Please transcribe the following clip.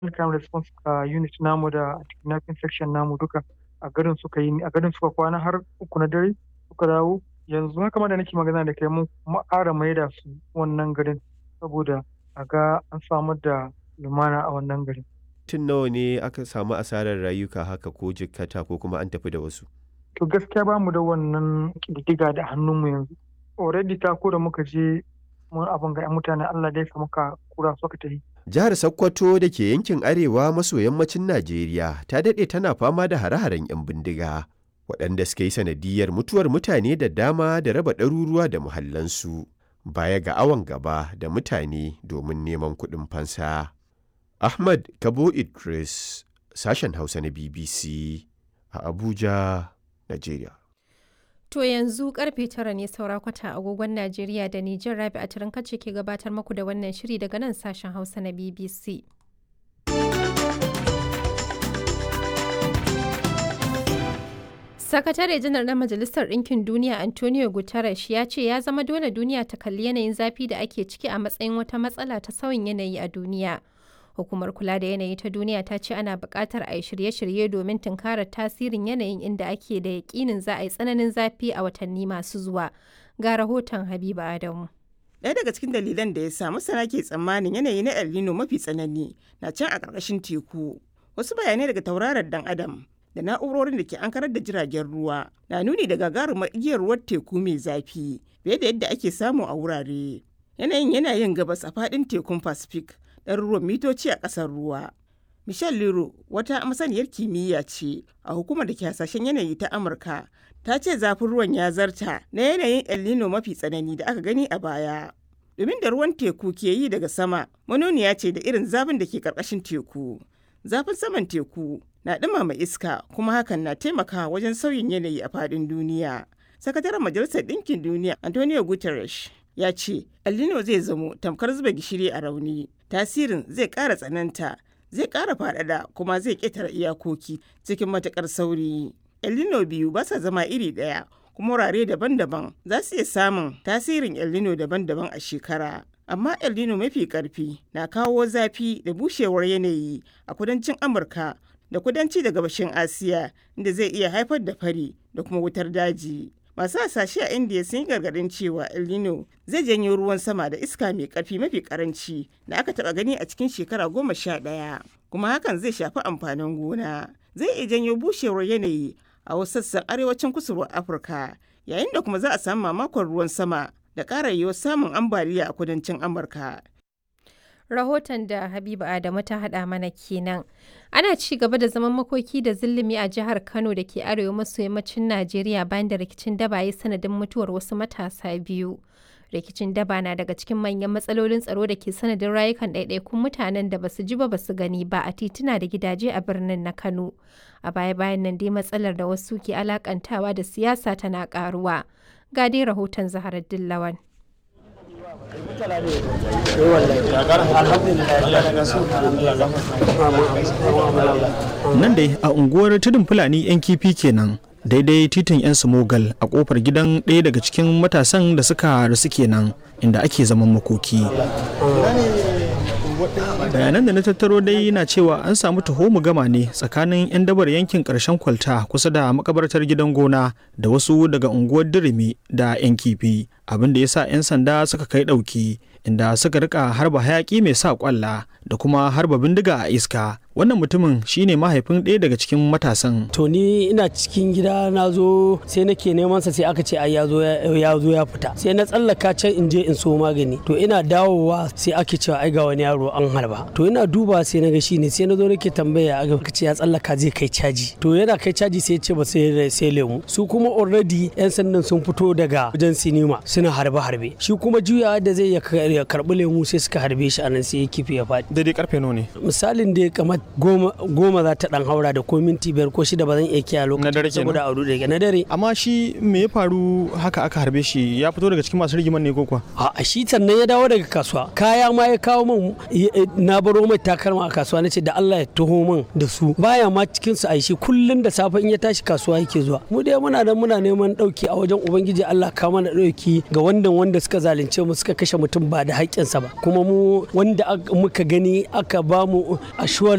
crime response unit namu da kidnapping section namu duka a garin suka kwana har 3 na dare suka dawo. Yanzu haka ma da nake magana da kai mun ƙara maida su wannan garin saboda a ga an samar da lumana a wannan garin. Tun nawa ne aka samu asarar rayuka haka ko jikkata ko kuma an tafi da wasu? To gaskiya ba mu da wannan ƙididdiga da hannunmu yanzu. Already ta ko da muka je mun abin ga mutane Allah dai muka kura suka tafi. Jihar Sokoto da ke yankin arewa maso yammacin Najeriya ta daɗe tana fama da hare-haren 'yan bindiga, waɗanda suka yi sanadiyyar mutuwar mutane da dama da raba ɗaruruwa da muhallansu, baya ga awon gaba da mutane domin neman kuɗin fansa. Ahmad Kabo Idris, sashen Hausa na BBC a Abuja, Najeriya. To yanzu karfe 9 ne saura kwata agogon Najeriya da Nijar. Rabi'a Turinkace ke gabatar muku da wannan shiri daga nan sashen Hausa na BBC. Sakatare janar na Majalisar Ɗinkin Duniya Antonio Guterres ya ce ya zama dole duniya ta kalli yanayin zafi da ake ciki a matsayin wata matsala ta sauyin yanayi a duniya. Hukumar kula da yanayi ta duniya ta ce ana buƙatar a yi shirye-shirye domin tunkarar tasirin yanayin inda ake da yaƙinin za a yi tsananin zafi a watanni masu zuwa. Ga rahoton Habiba Adamu. Ɗaya daga cikin dalilan da ya sa masana ke tsammanin yanayi na El Nino mafi tsanani na can a ƙarƙashin teku. Wasu bayanai daga tauraron dan Adam da na'urorin da ke ankarar da jiragen ruwa na nuni da gagarumar igiyar ruwan teku mai zafi fiye da yadda ake samu a wurare. Yanayin yana yin gabas a faɗin tekun Pacific, ɗaruruwan mitoci a ƙasar ruwa. Michelle Liro, wata masaniyar kimiyya ce a hukumar da ke hasashen yanayi ta Amurka, ta ce zafin ruwan ya zarta na yanayin El Nino mafi tsanani da aka gani a baya. Domin da ruwan teku ke yi daga sama, manoniya ce da irin zafin da ke ƙarƙashin teku. Zafin saman teku na ɗumama iska, kuma hakan na taimakawa wajen sauyin yanayi a faɗin duniya. Sakataren Majalisar Ɗinkin Duniya Antonio Guterres ya ce El Nino zai zamo tamkar zuba gishiri a rauni. Tasirin zai ƙara tsananta, zai ƙara faɗaɗa, kuma zai ƙetare iyakoki cikin matuƙar sauri. El Nino biyu ba sa zama iri ɗaya, kuma wurare daban-daban za su iya samun tasirin El Nino daban-daban a shekara. Amma El Nino mafi ƙarfi na kawo zafi da bushewar yanayi a kudancin Amurka da kudanci da gabashin Asiya, inda zai iya haifar da fari da kuma wutar daji. Masu hasashe a Indiya sun yi gargaɗin cewa El Nino zai janyo ruwan sama da iska mai ƙarfi mafi ƙaranci da aka taɓa gani a cikin shekara 11, kuma hakan zai shafi amfanin gona. Zai iya janyo bushewar yanayi a wasu sassan arewacin kusurwar Afirka, yayin da kuma za a samu mamakon ruwan sama da ƙara yiwuwar samun ambaliya a kudancin Amurka. Rahoton da Habiba Adamu ta haɗa mana kenan. Ana ci gaba da zaman makoki da zillimi a jihar Kano da ke arewa maso yammacin Najeriya bayan da rikicin daba ya sanadin mutuwar wasu matasa 2. Rikicin daba na daga cikin manyan matsalolin tsaro da ke sanadin rayukan ɗaiɗaikun mutanen da basu ji ba basu gani ba a tituna da gidaje a birnin na Kano. A baya-bayan nan dai matsalar da wasu ke alakantawa da siyasa tana ƙaruwa. Ga dai rahoton Zaharar Dillawan. Nan dai a unguwar tudun Fulani 'yan kifi kenan, daidai titin 'yan Sumogal a kofar gidan ɗaya daga cikin matasan da suka rasu kenan, inda ake zaman makoki. Bayanan da na tattaro dai na cewa an samu gama ne tsakanin 'yan dabar yankin ƙarshen kwalta kusa da makabartar gidan gona da wasu daga unguwar Dirimi da 'yan kifi, abin da ya sa 'yan sanda suka kai ɗauki, inda suka rika harba hayaki mai sa kwalla da kuma harba bindiga a iska. Wannan mutumin shine mahaifin ɗaya daga cikin matasan. To ni ina cikin gida na zo sai nake neman sa, sai aka ce ai ya zo ya fita, sai na tsallaka can in je in so magani. To ina dawowa sai ake cewa ai ga wani yaro an harba. To ina duba sai na ga shine, sai na zo nake tambaya aka ce ya tsallaka zai kai caji. To yana kai caji sai ya ce ba sai lemu. Su kuma already 'yan sandan sun fito daga wajen sinima suna harbe. Shi kuma juyawa da zai ya karbi lemu sai suka harbe shi anan sai ya kifi ya faɗi. Daidai karfe nawa ne? Misalin da kamar goma za ta dan haura da ko minti 5 ko 6 ba zan iya kiyaye lokacin saboda auru da na dare. Amma shi me ya faru haka aka harbe shi? Ya fito daga cikin masu rigiman ne ko kuwa? A shi sannan ya dawo daga kasuwa, kaya ma ya kawo min, na baro mai takalma a kasuwa, nace da Allah ya taho min da su. Baya ma cikin su aishi, kullun da safe in ya tashi kasuwa yake zuwa. Mu dai muna neman dauki a wajen ubangiji Allah ka mana dauki ga wanda suka zalunce mu, suka kashe mutum ba da haƙƙinsa ba. Kuma mu wanda muka gani aka ba mu ashuwar